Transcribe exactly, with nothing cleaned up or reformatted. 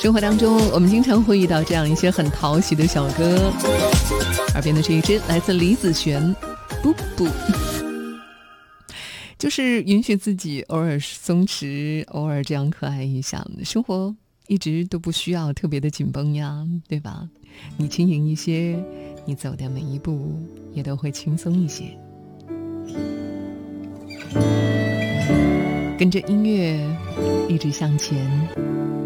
生活当中我们经常会遇到这样一些很讨喜的小歌，耳边的这一支来自李子璇，不不，就是允许自己偶尔松弛，偶尔这样可爱一下，生活一直都不需要特别的紧绷呀，对吧？你轻盈一些，你走的每一步也都会轻松一些。跟着音乐一直向前，